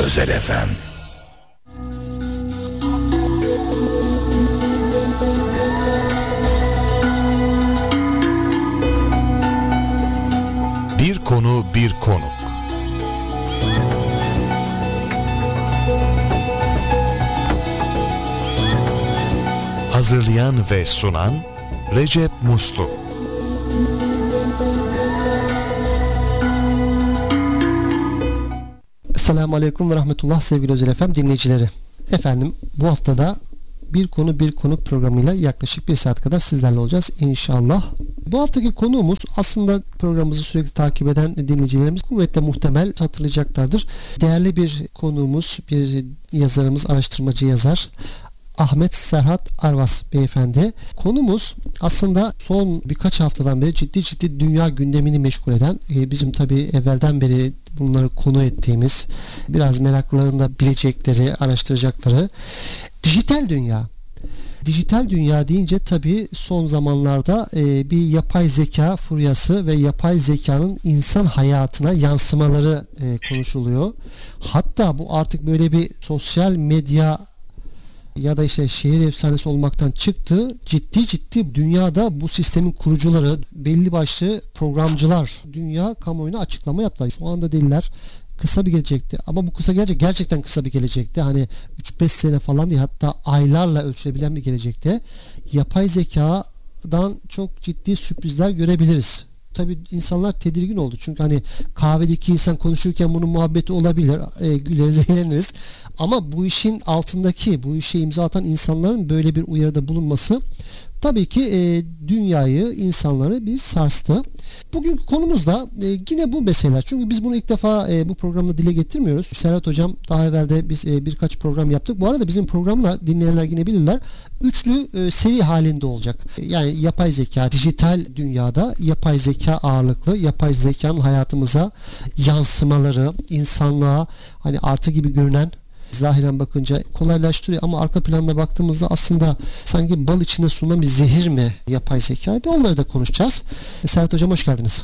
Özel FM. Bir konu bir konuk. Hazırlayan ve sunan Recep Muslu. Esselamu Aleyküm ve Rahmetullah sevgili Özel FM dinleyicileri. Efendim bu haftada bir konu bir konuk programıyla yaklaşık bir saat kadar sizlerle olacağız inşallah. Bu haftaki konuğumuz aslında programımızı sürekli takip eden dinleyicilerimiz kuvvetle muhtemel hatırlayacaklardır. Değerli bir konuğumuz, bir yazarımız, araştırmacı yazar Ahmet Serhat Arvas beyefendi. Konumuz aslında son birkaç haftadan beri ciddi dünya gündemini meşgul eden, bizim tabii evvelden beri bunları konu ettiğimiz, biraz meraklıların da bilecekleri, araştıracakları dijital dünya. Dijital dünya deyince tabii son zamanlarda bir yapay zeka furyası ve yapay zekanın insan hayatına yansımaları konuşuluyor. Hatta bu artık böyle bir sosyal medya ya da işte şehir efsanesi olmaktan çıktı. Ciddi dünyada bu sistemin kurucuları, belli başlı programcılar dünya kamuoyuna açıklama yaptılar. Şu anda değiller. Kısa bir gelecekti. Ama bu kısa gelecek gerçekten kısa bir gelecekti. Hani 3-5 sene falan değil, hatta aylarla ölçülebilen bir gelecekte yapay zekadan çok ciddi sürprizler görebiliriz. Tabii insanlar tedirgin oldu. Çünkü hani kahvedeki insan konuşurken bunun muhabbeti olabilir. Güleriz, eğleniriz. Ama bu işin altındaki, bu işe imza atan insanların böyle bir uyarıda bulunması tabii ki dünyayı, insanları bir sarstı. Bugünkü konumuz da yine bu meseleler. Çünkü biz bunu ilk defa bu programda dile getirmiyoruz. Serhat Hocam daha evvel de biz birkaç program yaptık. Bu arada bizim programla dinleyenler yine bilirler. Üçlü seri halinde olacak. Yani yapay zeka, dijital dünyada yapay zeka ağırlıklı, yapay zekanın hayatımıza yansımaları, insanlığa hani artı gibi görünen, zahiren bakınca kolaylaştırıyor ama arka planda baktığımızda aslında sanki bal içinde sunulan bir zehir mi yapay zeka? Onları da konuşacağız. Serhat Hocam hoş geldiniz.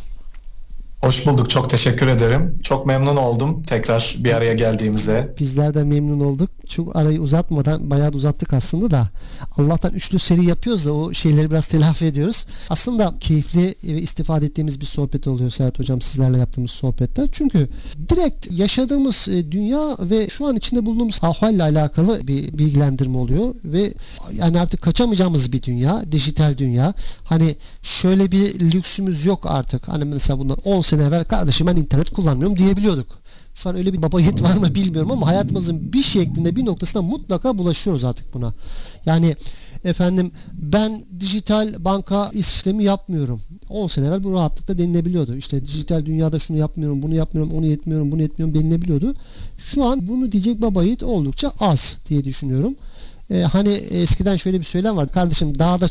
Hoş bulduk. Çok teşekkür ederim. Çok memnun oldum tekrar bir araya geldiğimize. Bizler de memnun olduk. Çok arayı uzatmadan bayağı uzattık aslında da. Allah'tan üçlü seri yapıyoruz da o şeyleri biraz telafi ediyoruz. Aslında keyifli ve istifade ettiğimiz bir sohbet oluyor Serhat Hocam sizlerle yaptığımız sohbetler. Çünkü direkt yaşadığımız dünya ve şu an içinde bulunduğumuz ahvalle alakalı bir bilgilendirme oluyor ve yani artık kaçamayacağımız bir dünya, dijital dünya. Hani şöyle bir lüksümüz yok artık. Hani mesela bundan 10 sene evvel kardeşim ben internet kullanmıyorum diyebiliyorduk. Şu an öyle bir baba yiğit var mı bilmiyorum ama hayatımızın bir şeklinde, bir noktasında mutlaka bulaşıyoruz artık buna. Yani efendim ben dijital banka işlemi yapmıyorum. 10 sene evvel bu rahatlıkla denilebiliyordu. İşte dijital dünyada şunu yapmıyorum, bunu yapmıyorum, onu yetmiyorum, bunu yetmiyorum denilebiliyordu. Şu an bunu diyecek baba yiğit oldukça az diye düşünüyorum. Hani eskiden şöyle bir söylem vardı. Kardeşim dağda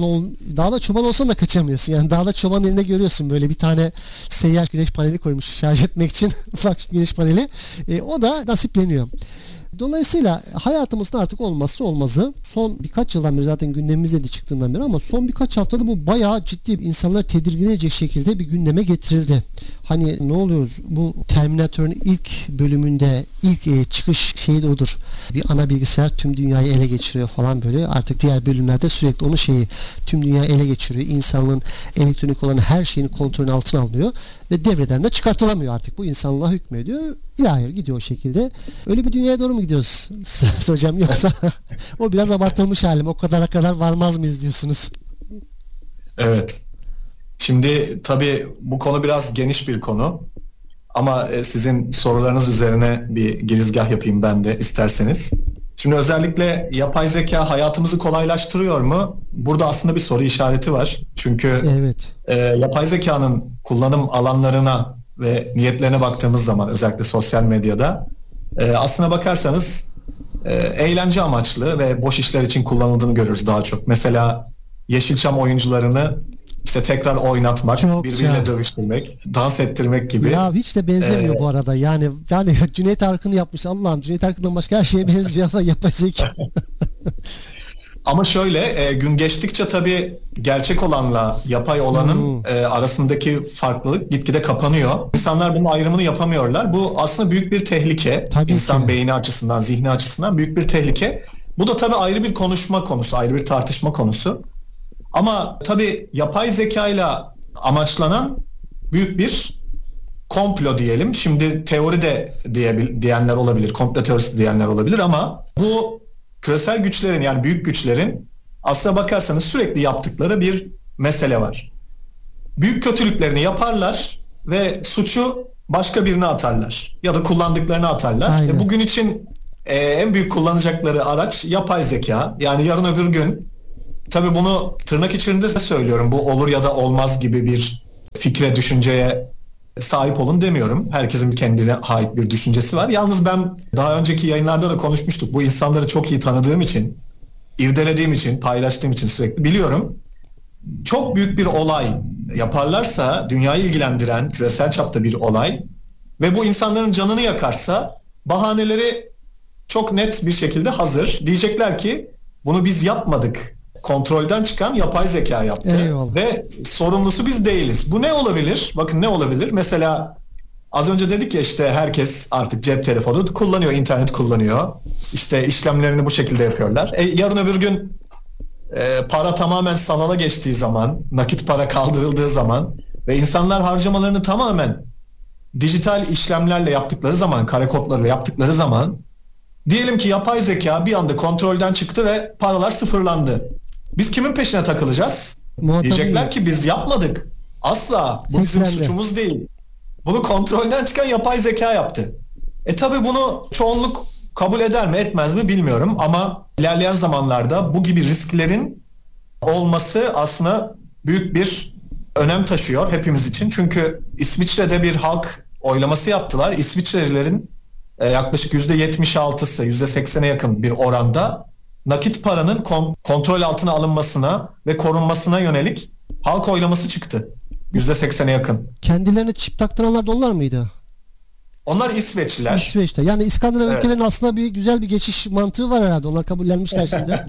çoban olsan da kaçamıyorsun. Yani dağda çoban elinde görüyorsun böyle bir tane seyyar güneş paneli koymuş şarj etmek için ufak güneş paneli. O da nasipleniyor. Dolayısıyla hayatımızın artık olmazsa olmazı. Son birkaç yıldan beri zaten gündemimizde de çıktığından beri ama son birkaç haftada bu bayağı ciddi insanları tedirgin edecek şekilde bir gündeme getirildi. Hani ne oluyoruz? Bu Terminator'ın ilk bölümünde ilk çıkış şeyi de odur. Bir ana bilgisayar tüm dünyayı ele geçiriyor falan böyle. Artık diğer bölümlerde sürekli onun tüm dünyayı ele geçiriyor. İnsanlığın elektronik olan her şeyini kontrolün altına alıyor ve devreden de çıkartılamıyor artık. Bu insanlığa hükmediyor. İlahi gidiyor o şekilde. Öyle bir dünyaya doğru mu gidiyoruz Serhat Hocam yoksa o biraz abartılmış halim. O kadar varmaz mıyız diyorsunuz? Evet. Şimdi tabii bu konu biraz geniş bir konu. Ama sizin sorularınız üzerine bir girizgah yapayım ben de isterseniz. Şimdi özellikle yapay zeka hayatımızı kolaylaştırıyor mu? Burada aslında bir soru işareti var. Çünkü evet. Yapay zekanın kullanım alanlarına ve niyetlerine baktığımız zaman özellikle sosyal medyada aslına bakarsanız eğlence amaçlı ve boş işler için kullanıldığını görürüz daha çok. Mesela Yeşilçam oyuncularını işte tekrar oynatmak, çok birbiriyle dövüştürmek, dans ettirmek gibi. Ya hiç de benzemiyor bu arada. Yani Cüneyt Arkın'ı yapmış. Allah'ım Cüneyt Arkın'dan başka her şeye benziyor ama yapay zeka. Ama şöyle gün geçtikçe tabii gerçek olanla yapay olanın arasındaki farklılık gitgide kapanıyor. İnsanlar bunun ayrımını yapamıyorlar. Bu aslında büyük bir tehlike. Tabii İnsan ki. beyni açısından, zihni açısından büyük bir tehlike. Bu da tabii ayrı bir konuşma konusu, ayrı bir tartışma konusu. Ama tabii yapay zekayla amaçlanan büyük bir komplo diyelim. Şimdi teori de diyenler olabilir, komplo teorisi diyenler olabilir ama bu küresel güçlerin, yani büyük güçlerin aslına bakarsanız sürekli yaptıkları bir mesele var. Büyük kötülüklerini yaparlar ve suçu başka birine atarlar ya da kullandıklarını atarlar. Bugün için en büyük kullanacakları araç yapay zeka. Yani yarın öbür gün, tabii bunu tırnak içerisinde söylüyorum, bu olur ya da olmaz gibi bir fikre, düşünceye sahip olun demiyorum. Herkesin kendine ait bir düşüncesi var. Yalnız ben daha önceki yayınlarda da konuşmuştuk. Bu insanları çok iyi tanıdığım için, irdelediğim için, paylaştığım için sürekli biliyorum. Çok büyük bir olay yaparlarsa, dünyayı ilgilendiren küresel çapta bir olay ve bu insanların canını yakarsa bahaneleri çok net bir şekilde hazır. Diyecekler ki bunu biz yapmadık. Kontrolden çıkan yapay zeka yaptı. Eyvallah. Ve sorumlusu biz değiliz. Bu ne olabilir? Bakın ne olabilir? Mesela az önce dedik ya, işte herkes artık cep telefonu kullanıyor, internet kullanıyor. İşte işlemlerini bu şekilde yapıyorlar. Yarın öbür gün para tamamen sanala geçtiği zaman, nakit para kaldırıldığı zaman ve insanlar harcamalarını tamamen dijital işlemlerle yaptıkları zaman, kare kodlarla yaptıkları zaman, diyelim ki yapay zeka bir anda kontrolden çıktı ve paralar sıfırlandı. Biz kimin peşine takılacağız? Diyecekler ki biz yapmadık. Asla. Bu bizim suçumuz değil. Bunu kontrolden çıkan yapay zeka yaptı. Tabii bunu çoğunluk kabul eder mi, etmez mi bilmiyorum ama ilerleyen zamanlarda bu gibi risklerin olması aslında büyük bir önem taşıyor hepimiz için. Çünkü İsviçre'de bir halk oylaması yaptılar. İsviçrelilerin yaklaşık %76'sı, %80'e yakın bir oranda nakit paranın kontrol altına alınmasına ve korunmasına yönelik halk oylaması çıktı. %80'e yakın. Kendilerine çip taktıranlar da onlar mıydı? Onlar İsveçliler. İsveç'te. Yani İskandinav ülkelerin aslında bir güzel bir geçiş mantığı var herhalde. Onlar kabullenmişler şimdi.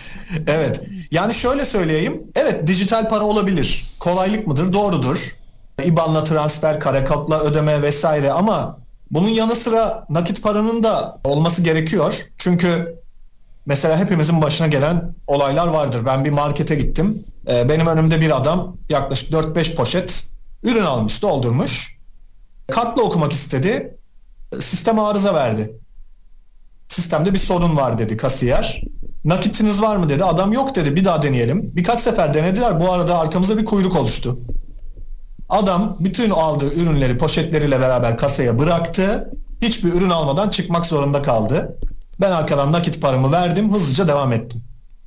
Evet. Yani şöyle söyleyeyim. Evet, dijital para olabilir. Kolaylık mıdır? Doğrudur. IBAN'la transfer, kare kodla ödeme vesaire ama bunun yanı sıra nakit paranın da olması gerekiyor. Çünkü mesela hepimizin başına gelen olaylar vardır. Ben bir markete gittim. Benim önümde bir adam yaklaşık 4-5 poşet ürün almış, doldurmuş. Kartla okumak istedi. Sistem arıza verdi. Sistemde bir sorun var dedi kasiyer. Nakitiniz var mı dedi. Adam yok dedi. Bir daha deneyelim. Birkaç sefer denediler. Bu arada arkamızda bir kuyruk oluştu. Adam bütün aldığı ürünleri poşetleriyle beraber kasaya bıraktı. Hiçbir ürün almadan çıkmak zorunda kaldı. Ben arkadan nakit paramı verdim. Hızlıca devam ettim.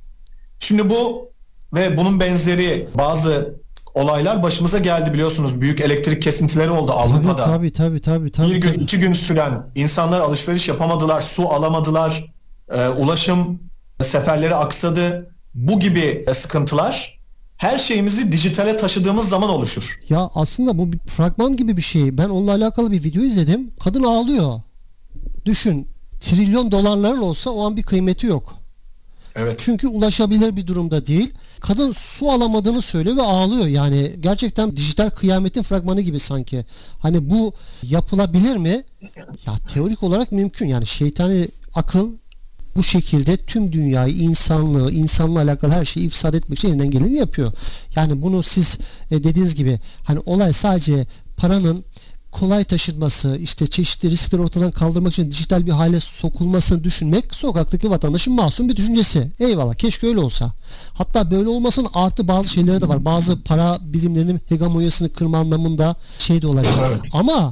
Şimdi bu ve bunun benzeri bazı olaylar başımıza geldi, biliyorsunuz. Büyük elektrik kesintileri oldu Avrupa'da. Tabii. Bir gün, 2 gün süren, insanlar alışveriş yapamadılar, su alamadılar, ulaşım seferleri aksadı. Bu gibi sıkıntılar her şeyimizi dijitale taşıdığımız zaman oluşur. Ya aslında bu bir fragman gibi bir şey. Ben onunla alakalı bir video izledim. Kadın ağlıyor. Düşün, trilyon dolarların olsa o an bir kıymeti yok. Evet. Çünkü ulaşabilir bir durumda değil. Kadın su alamadığını söylüyor ve ağlıyor. Yani gerçekten dijital kıyametin fragmanı gibi sanki. Hani bu yapılabilir mi? Ya teorik olarak mümkün. Yani şeytani akıl bu şekilde tüm dünyayı, insanlığı, insanla alakalı her şeyi ifsad etmek için elinden geleni yapıyor. Yani bunu siz dediğiniz gibi hani olay sadece paranın kolay taşınması, işte çeşitli riskleri ortadan kaldırmak için dijital bir hale sokulmasını düşünmek sokaktaki vatandaşın masum bir düşüncesi. Eyvallah, keşke öyle olsa. Hatta böyle olmasının artı bazı şeyleri de var. Bazı para birimlerinin hegemonyasını kırma anlamında şey de olabilir. Evet. Ama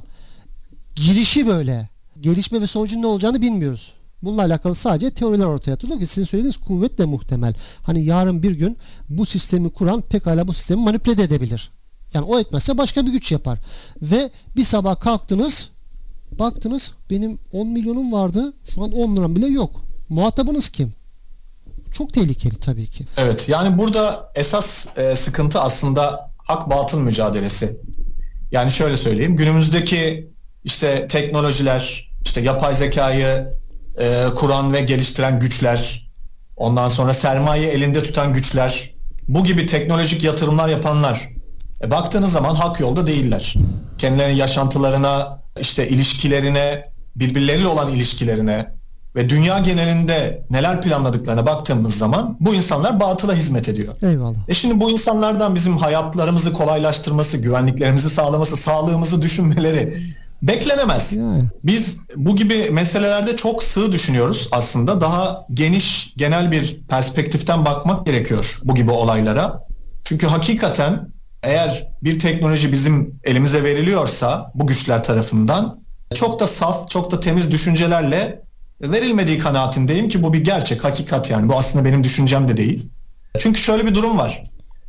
girişi böyle. Gelişme ve sonucun ne olacağını bilmiyoruz. Bununla alakalı sadece teoriler ortaya atılıyor ki sizin söylediğiniz kuvvetle muhtemel. Hani yarın bir gün bu sistemi kuran pekala bu sistemi manipüle edebilir. Yani o etmezse başka bir güç yapar. Ve bir sabah kalktınız, baktınız benim 10 milyonum vardı, şu an 10 liram bile yok. Muhatabınız kim? Çok tehlikeli tabii ki. Evet, yani burada esas sıkıntı aslında hak batıl mücadelesi. Yani şöyle söyleyeyim, günümüzdeki işte teknolojiler, işte yapay zekayı kuran ve geliştiren güçler, ondan sonra sermaye elinde tutan güçler, bu gibi teknolojik yatırımlar yapanlar baktığınız zaman hak yolda değiller. Kendilerinin yaşantılarına, işte ilişkilerine, birbirleriyle olan ilişkilerine ve dünya genelinde neler planladıklarına baktığımız zaman bu insanlar batıla hizmet ediyor. Eyvallah. Şimdi bu insanlardan bizim hayatlarımızı kolaylaştırması, güvenliklerimizi sağlaması, sağlığımızı düşünmeleri beklenemez. Yani. Biz bu gibi meselelerde çok sığ düşünüyoruz aslında. Daha geniş, genel bir perspektiften bakmak gerekiyor bu gibi olaylara. Çünkü hakikaten eğer bir teknoloji bizim elimize veriliyorsa bu güçler tarafından çok da saf, çok da temiz düşüncelerle verilmediği kanaatindeyim ki bu bir gerçek, hakikat yani. Bu aslında benim düşüncem de değil. Çünkü şöyle bir durum var.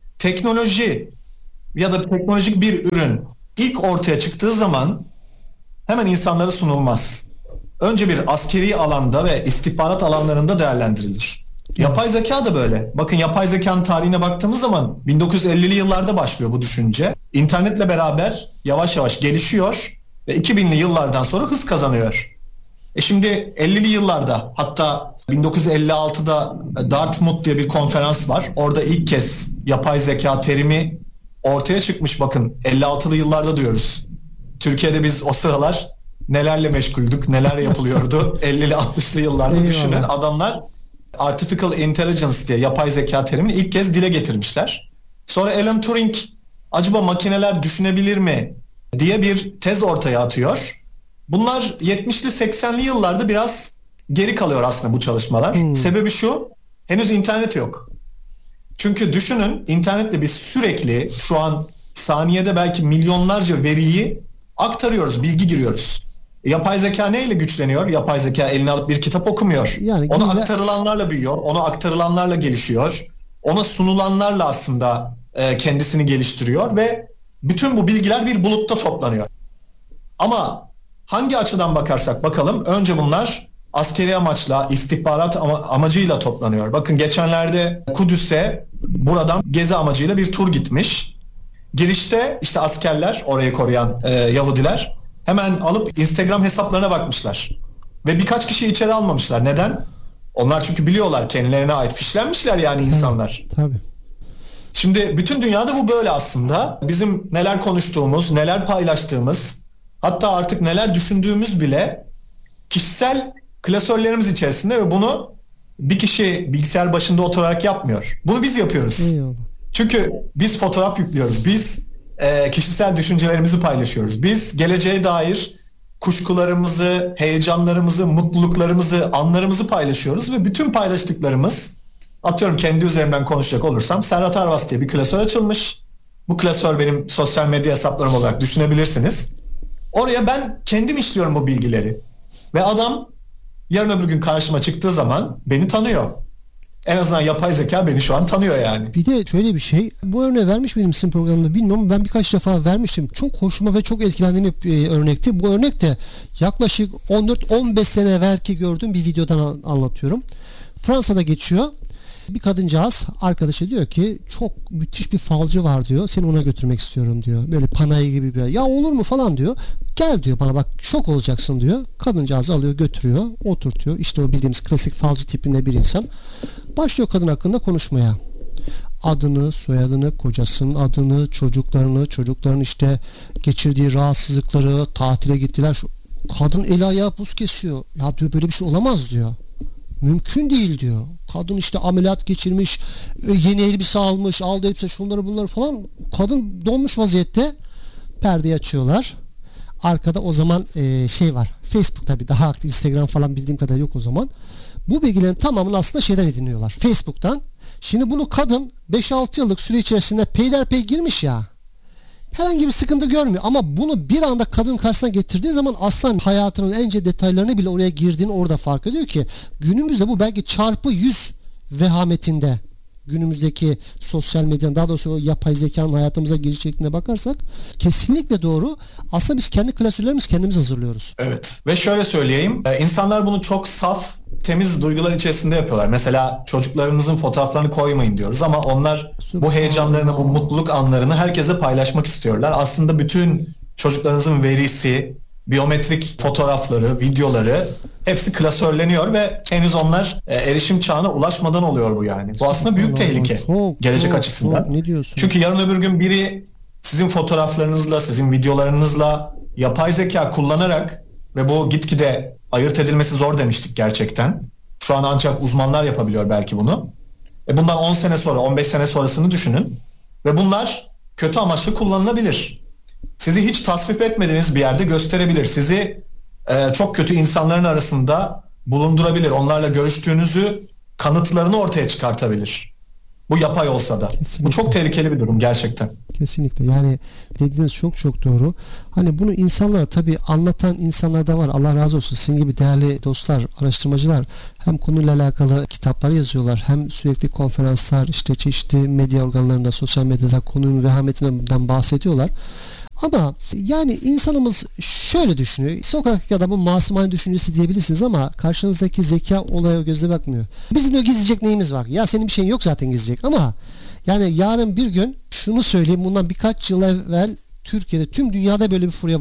Teknoloji ya da teknolojik bir ürün ilk ortaya çıktığı zaman hemen insanlara sunulmaz. Önce bir askeri alanda ve istihbarat alanlarında değerlendirilir. Yapay zeka da böyle. Bakın yapay zekanın tarihine baktığımız zaman 1950'li yıllarda başlıyor bu düşünce. İnternetle beraber yavaş yavaş gelişiyor ve 2000'li yıllardan sonra hız kazanıyor. Şimdi 50'li yıllarda, hatta 1956'da Dartmouth diye bir konferans var. Orada ilk kez yapay zeka terimi ortaya çıkmış. Bakın 56'lı yıllarda diyoruz. Türkiye'de biz o sıralar nelerle meşguldük, neler yapılıyordu 50'li 60'lı yıllarda. Düşünün, adamlar Artificial Intelligence diye yapay zeka terimini ilk kez dile getirmişler. Sonra Alan Turing acaba makineler düşünebilir mi diye bir tez ortaya atıyor. Bunlar 70'li 80'li yıllarda biraz geri kalıyor aslında bu çalışmalar. Sebebi şu, henüz internet yok. Çünkü düşünün, internetle biz sürekli şu an saniyede belki milyonlarca veriyi aktarıyoruz, bilgi giriyoruz. Yapay zeka neyle güçleniyor? Yapay zeka eline alıp bir kitap okumuyor. Yani ona aktarılanlarla büyüyor, ona aktarılanlarla gelişiyor. Ona sunulanlarla aslında kendisini geliştiriyor ve bütün bu bilgiler bir bulutta toplanıyor. Ama hangi açıdan bakarsak bakalım, önce bunlar askeri amaçla, istihbarat amacıyla toplanıyor. Bakın geçenlerde Kudüs'e buradan gezi amacıyla bir tur gitmiş. Girişte işte askerler, orayı koruyan Yahudiler hemen alıp Instagram hesaplarına bakmışlar. Ve birkaç kişi içeri almamışlar. Neden? Onlar çünkü biliyorlar, kendilerine ait, fişlenmişler yani insanlar. Tabii. Şimdi bütün dünyada bu böyle aslında. Bizim neler konuştuğumuz, neler paylaştığımız, hatta artık neler düşündüğümüz bile kişisel klasörlerimiz içerisinde ve bunu bir kişi bilgisayar başında oturarak yapmıyor. Bunu biz yapıyoruz. Eyvallah. Çünkü biz fotoğraf yüklüyoruz. Biz kişisel düşüncelerimizi paylaşıyoruz. Biz geleceğe dair kuşkularımızı, heyecanlarımızı, mutluluklarımızı, anlarımızı paylaşıyoruz ve bütün paylaştıklarımız, atıyorum kendi üzerimden konuşacak olursam, Serhat Arvas diye bir klasör açılmış. Bu klasör benim sosyal medya hesaplarım olarak düşünebilirsiniz. Oraya ben kendim işliyorum bu bilgileri. Ve adam yarın öbür gün karşıma çıktığı zaman beni tanıyor. En azından yapay zeka beni şu an tanıyor yani. Bir de şöyle bir şey. Bu örneği vermiş miydim sizin programda bilmiyorum ama ben birkaç defa vermiştim. Çok hoşuma ve çok etkilendiğim bir örnekti. Bu örnek de yaklaşık 14-15 sene evvelki gördüğüm bir videodan anlatıyorum. Fransa'da geçiyor. Bir kadıncağız arkadaşı diyor ki çok müthiş bir falcı var diyor. Seni ona götürmek istiyorum diyor. Böyle panayı gibi bir. Ya olur mu falan diyor. Gel diyor bana, bak şok olacaksın diyor. Kadıncağızı alıyor götürüyor. Oturtuyor. İşte o bildiğimiz klasik falcı tipinde bir insan. Başlıyor kadın hakkında konuşmaya. Adını, soyadını, kocasının adını, çocukların işte geçirdiği rahatsızlıkları, tatile gittiler. Kadın eli ayağı buz kesiyor. Ya diyor böyle bir şey olamaz diyor. Mümkün değil diyor. Kadın işte ameliyat geçirmiş, yeni elbise almış, aldı elbise, şunları bunları falan. Kadın donmuş vaziyette. Perdeyi açıyorlar. Arkada o zaman şey var. Facebook tabii daha aktif, Instagram falan bildiğim kadar yok o zaman. Bu bilgilerin tamamını aslında şeyden ediniyorlar. Facebook'tan. Şimdi bunu kadın 5-6 yıllık süre içerisinde peyderpey girmiş ya. Herhangi bir sıkıntı görmüyor ama bunu bir anda kadın karşısına getirdiği zaman aslında hayatının ence detaylarını bile oraya girdiğini orada fark ediyor ki günümüzde bu belki çarpı 100 vehametinde. Günümüzdeki sosyal medyanın, daha doğrusu o yapay zekanın hayatımıza giriş şekline bakarsak kesinlikle doğru. Aslında biz kendi klasörlerimizi kendimiz hazırlıyoruz. Evet. Ve şöyle söyleyeyim. İnsanlar bunu çok saf, temiz duygular içerisinde yapıyorlar. Mesela çocuklarınızın fotoğraflarını koymayın diyoruz ama onlar bu heyecanlarını, bu mutluluk anlarını herkese paylaşmak istiyorlar. Aslında bütün çocuklarınızın verisi, biyometrik fotoğrafları, videoları hepsi klasörleniyor ve henüz onlar erişim çağına ulaşmadan oluyor bu yani. Bu aslında büyük tehlike gelecek açısından. Ne diyorsun? Çünkü yarın öbür gün biri sizin fotoğraflarınızla, sizin videolarınızla yapay zeka kullanarak ve bu gitgide ayırt edilmesi zor demiştik gerçekten. Şu an ancak uzmanlar yapabiliyor belki bunu. Bundan 10 sene sonra, 15 sene sonrasını düşünün. Ve bunlar kötü amaçlı kullanılabilir. Sizi hiç tasvip etmediğiniz bir yerde gösterebilir. Sizi çok kötü insanların arasında bulundurabilir. Onlarla görüştüğünüzü kanıtlarını ortaya çıkartabilir. Bu yapay olsa da. Kesinlikle. Bu çok tehlikeli bir durum gerçekten. Kesinlikle. Yani dediğiniz çok doğru. Hani bunu insanlara tabii anlatan insanlar da var. Allah razı olsun. Sizin gibi değerli dostlar, araştırmacılar hem konuyla alakalı kitaplar yazıyorlar. Hem sürekli konferanslar, işte çeşitli medya organlarında, sosyal medyada konunun vehametinden bahsediyorlar. Ama yani insanımız şöyle düşünüyor. Sokaktaki adamın masumane düşüncesi diyebilirsiniz ama karşınızdaki zeka olaya gözle bakmıyor. Bizim de gizleyecek neyimiz var? Ya senin bir şeyin yok zaten gizleyecek ama yani yarın bir gün şunu söyleyeyim, bundan birkaç yıl evvel Türkiye'de, tüm dünyada böyle bir furya